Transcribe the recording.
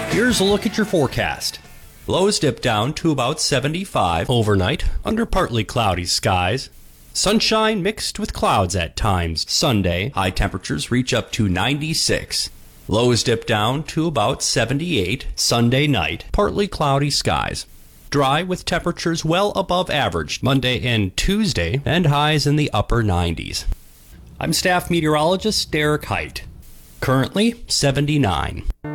Here's a look at your forecast. Lows dip down to about 75 overnight under partly cloudy skies. Sunshine mixed with clouds at times. Sunday, high temperatures reach up to 96. Lows dip down to about 78 Sunday night. Partly cloudy skies. Dry with temperatures well above average Monday and Tuesday and highs in the upper 90s. I'm staff meteorologist Derek Height. Currently 79.